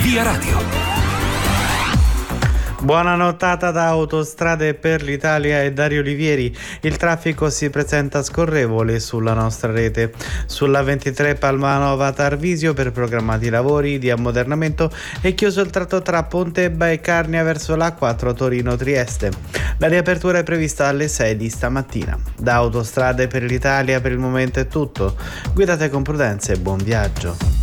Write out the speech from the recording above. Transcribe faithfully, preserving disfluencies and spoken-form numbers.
Via Radio. Buona nottata da Autostrade per l'Italia e Dario Olivieri. Il traffico si presenta scorrevole sulla nostra rete. Sulla ventitré Palmanova Tarvisio per programmati lavori di ammodernamento è chiuso il tratto tra Pontebba e Carnia verso l'A quattro Torino Trieste. La riapertura è prevista alle sei di stamattina. Da Autostrade per l'Italia per il momento è tutto. Guidate con prudenza e buon viaggio.